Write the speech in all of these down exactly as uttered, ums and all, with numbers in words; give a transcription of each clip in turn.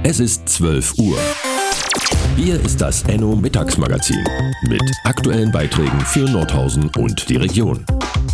Es ist zwölf Uhr. Hier ist das Enno Mittagsmagazin mit aktuellen Beiträgen für Nordhausen und die Region.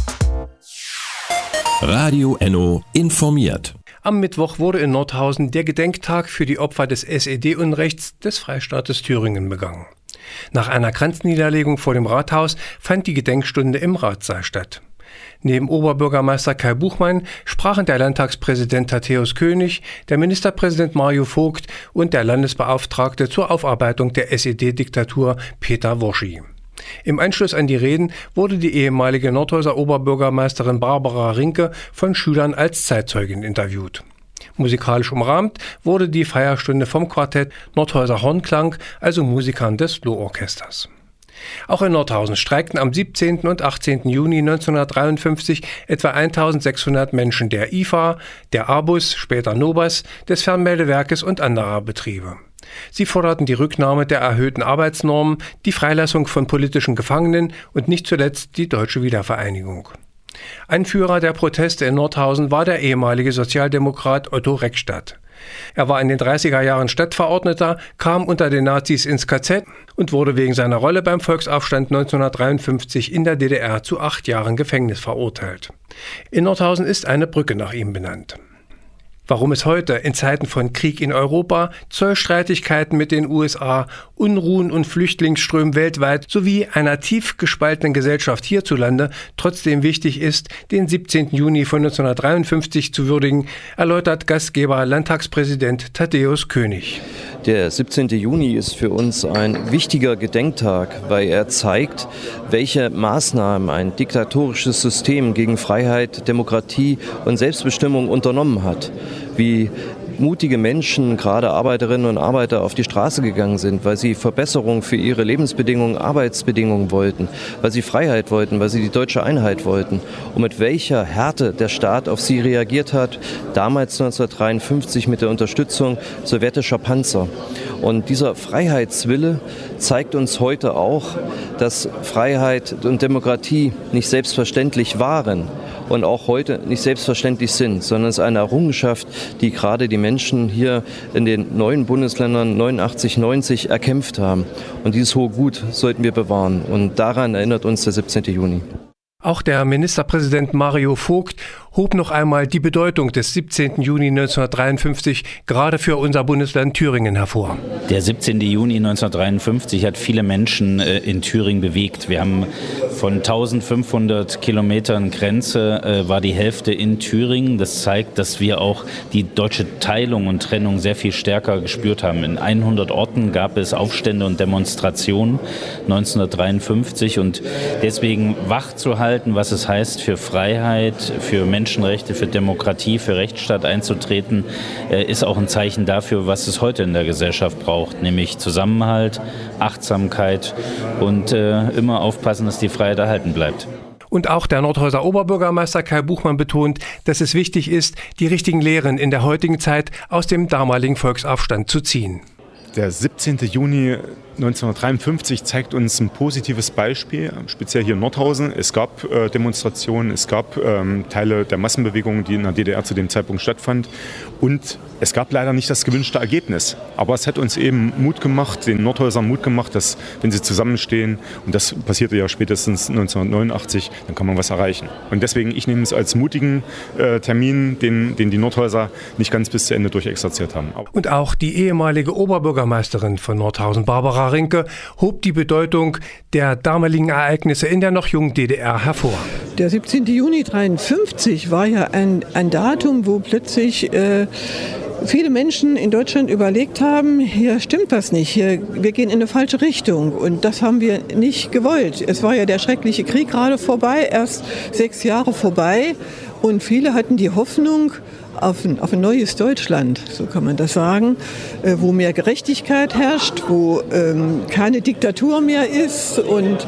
Radio Enno informiert. Am Mittwoch wurde in Nordhausen der Gedenktag für die Opfer des S E D-Unrechts des Freistaates Thüringen begangen. Nach einer Kranzniederlegung vor dem Rathaus fand die Gedenkstunde im Ratssaal statt. Neben Oberbürgermeister Kai Buchmann sprachen der Landtagspräsident Thaddäus König, der Ministerpräsident Mario Vogt und der Landesbeauftragte zur Aufarbeitung der S E D-Diktatur Peter Woschi. Im Anschluss an die Reden wurde die ehemalige Nordhauser Oberbürgermeisterin Barbara Rinke von Schülern als Zeitzeugin interviewt. Musikalisch umrahmt wurde die Feierstunde vom Quartett Nordhauser Hornklang, also Musikern des Lohorchesters. Auch in Nordhausen streikten am siebzehnten und achtzehnten Juni neunzehnhundertdreiundfünfzig etwa eintausendsechshundert Menschen der I F A, der A B U S, später Nobas, des Fernmeldewerkes und anderer Betriebe. Sie forderten die Rücknahme der erhöhten Arbeitsnormen, die Freilassung von politischen Gefangenen und nicht zuletzt die deutsche Wiedervereinigung. Anführer der Proteste in Nordhausen war der ehemalige Sozialdemokrat Otto Reckstadt. Er war in den dreißiger Jahren Stadtverordneter, kam unter den Nazis ins K Z und wurde wegen seiner Rolle beim Volksaufstand neunzehnhundertdreiundfünfzig in der D D R zu acht Jahren Gefängnis verurteilt. In Nordhausen ist eine Brücke nach ihm benannt. Warum es heute in Zeiten von Krieg in Europa, Zollstreitigkeiten mit den U S A, Unruhen und Flüchtlingsströmen weltweit sowie einer tief gespaltenen Gesellschaft hierzulande trotzdem wichtig ist, den siebzehnten Juni von neunzehnhundertdreiundfünfzig zu würdigen, erläutert Gastgeber Landtagspräsident Thaddäus König. Der siebzehnten Juni ist für uns ein wichtiger Gedenktag, weil er zeigt, welche Maßnahmen ein diktatorisches System gegen Freiheit, Demokratie und Selbstbestimmung unternommen hat. Wie mutige Menschen, gerade Arbeiterinnen und Arbeiter, auf die Straße gegangen sind, weil sie Verbesserungen für ihre Lebensbedingungen, Arbeitsbedingungen wollten, weil sie Freiheit wollten, weil sie die deutsche Einheit wollten. Und mit welcher Härte der Staat auf sie reagiert hat, damals neunzehnhundertdreiundfünfzig mit der Unterstützung sowjetischer Panzer. Und dieser Freiheitswille zeigt uns heute auch, dass Freiheit und Demokratie nicht selbstverständlich waren und auch heute nicht selbstverständlich sind, sondern es ist eine Errungenschaft, die gerade die Menschen hier in den neuen Bundesländern neunundachtzig, neunzig erkämpft haben. Und dieses hohe Gut sollten wir bewahren. Und daran erinnert uns der siebzehnten Juni. Auch der Ministerpräsident Mario Vogt hob noch einmal die Bedeutung des siebzehnten Juni neunzehnhundertdreiundfünfzig gerade für unser Bundesland Thüringen hervor. Der siebzehnten Juni neunzehnhundertdreiundfünfzig hat viele Menschen äh, in Thüringen bewegt. Wir haben von eintausendfünfhundert Kilometern Grenze äh, war die Hälfte in Thüringen. Das zeigt, dass wir auch die deutsche Teilung und Trennung sehr viel stärker gespürt haben. In hundert Orten gab es Aufstände und Demonstrationen neunzehnhundertdreiundfünfzig und deswegen wach zu halten, was es heißt, für Freiheit, für Menschenrechte, für Demokratie, für Rechtsstaat einzutreten, ist auch ein Zeichen dafür, was es heute in der Gesellschaft braucht, nämlich Zusammenhalt, Achtsamkeit und äh, immer aufpassen, dass die Freiheit erhalten bleibt. Und auch der Nordhauser Oberbürgermeister Kai Buchmann betont, dass es wichtig ist, die richtigen Lehren in der heutigen Zeit aus dem damaligen Volksaufstand zu ziehen. Der siebzehnten Juni neunzehnhundertdreiundfünfzig zeigt uns ein positives Beispiel, speziell hier in Nordhausen. Es gab äh, Demonstrationen, es gab ähm, Teile der Massenbewegung, die in der D D R zu dem Zeitpunkt stattfand. Und es gab leider nicht das gewünschte Ergebnis. Aber es hat uns eben Mut gemacht, den Nordhausern Mut gemacht, dass, wenn sie zusammenstehen, und das passierte ja spätestens neunzehnhundertneunundachtzig, dann kann man was erreichen. Und deswegen, ich nehme es als mutigen äh, Termin, den, den die Nordhauser nicht ganz bis zu Ende durchexerziert haben. Und auch die ehemalige Oberbürgermeisterin von Nordhausen, Barbara Rinke, hob die Bedeutung der damaligen Ereignisse in der noch jungen D D R hervor. Der siebzehnten Juni neunzehnhundertdreiundfünfzig war ja ein, ein Datum, wo plötzlich äh, viele Menschen in Deutschland überlegt haben, hier stimmt was nicht, hier, wir gehen in eine falsche Richtung. Und das haben wir nicht gewollt. Es war ja der schreckliche Krieg gerade vorbei, erst sechs Jahre vorbei. Und viele hatten die Hoffnung auf ein, auf ein neues Deutschland, so kann man das sagen, äh, wo mehr Gerechtigkeit herrscht, wo ähm, keine Diktatur mehr ist. Und,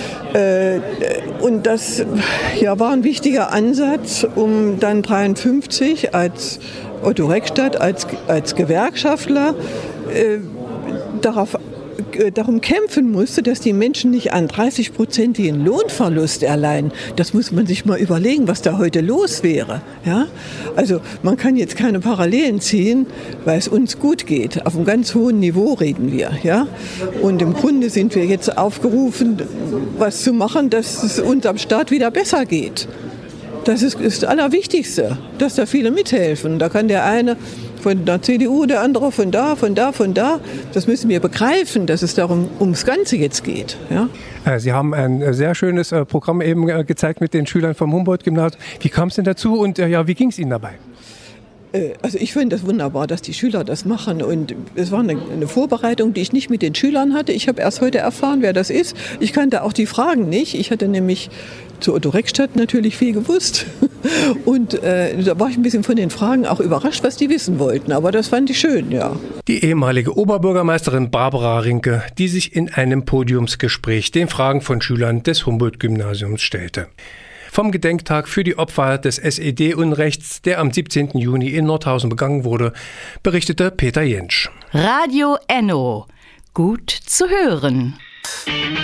äh, und das ja, war ein wichtiger Ansatz, um dann neunzehnhundertdreiundfünfzig als Otto Reckstadt, als, als Gewerkschaftler äh, darauf äh, darum kämpfen musste, dass die Menschen nicht einen dreißig-prozentigen Lohnverlust erleiden. Das muss man sich mal überlegen, was da heute los wäre. Ja? Also man kann jetzt keine Parallelen ziehen, weil es uns gut geht. Auf einem ganz hohen Niveau reden wir. Ja? Und im Grunde sind wir jetzt aufgerufen, was zu machen, dass es uns am Staat wieder besser geht. Das ist das Allerwichtigste, dass da viele mithelfen. Da kann der eine von der C D U, der andere von da, von da, von da. Das müssen wir begreifen, dass es darum ums Ganze jetzt geht. Ja? Sie haben ein sehr schönes Programm eben gezeigt mit den Schülern vom Humboldt-Gymnasium. Wie kam es denn dazu und ja, wie ging es Ihnen dabei? Also ich finde das wunderbar, dass die Schüler das machen, und es war eine, eine Vorbereitung, die ich nicht mit den Schülern hatte. Ich habe erst heute erfahren, wer das ist. Ich kannte auch die Fragen nicht. Ich hatte nämlich zu Otto Reckstadt natürlich viel gewusst, und äh, da war ich ein bisschen von den Fragen auch überrascht, was die wissen wollten, aber das fand ich schön, ja. Die ehemalige Oberbürgermeisterin Barbara Rinke, die sich in einem Podiumsgespräch den Fragen von Schülern des Humboldt-Gymnasiums stellte. Vom Gedenktag für die Opfer des S E D-Unrechts, der am siebzehnten Juni in Nordhausen begangen wurde, berichtete Peter Jentsch. Radio Enno. Gut zu hören.